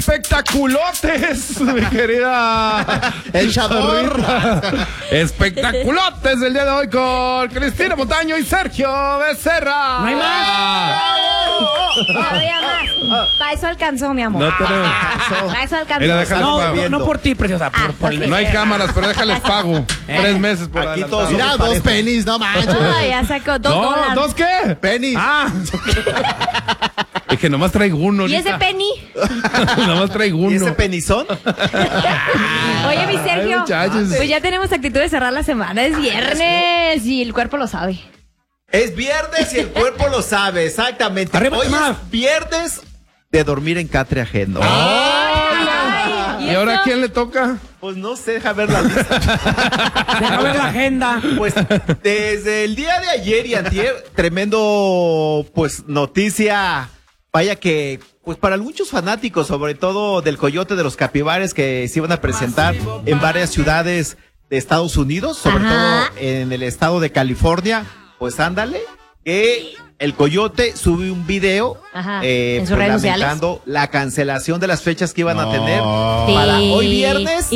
espectaculotes, mi querida. El Chador. Espectaculotes el día de hoy con Cristina Montaño y Sergio Becerra. No hay más. Todavía más. Para eso alcanzó, mi amor. No tenemos. Para eso alcanzó. Mira, déjale pago. No por ti, preciosa. Por ok. No hay cámaras, pero déjales pago. 3 meses por Aquí adelantado. todos. Mira, 2 pennies, no manches. Ay, ya sacó dos No, dólares. ¿2 qué? Pennies. Ah. Es que nomás traigo uno. ¿Y ahorita. ese penny? Nomás traigo uno. ¿Y ese penizón? Oye, mi Sergio, muchachos. pues ya tenemos actitud de cerrar la semana. Es viernes y el cuerpo lo sabe. Es viernes y el cuerpo lo sabe, exactamente. Arriba, Hoy más. es viernes de dormir en catre ajeno. Ay, ¿Y ahora eso? quién le toca? Pues no sé, deja ver la lista. Deja ver la agenda. Pues desde el día de ayer y antier, tremendo, pues, noticia. Vaya que, pues para muchos fanáticos, sobre todo del Coyote de los Capibares, que se iban a presentar en varias ciudades de Estados Unidos, sobre Ajá. todo en el estado de California, pues ándale, que el Coyote sube un video Ajá, en sus redes sociales. lamentando la cancelación de las fechas que iban a tener Sí. para hoy viernes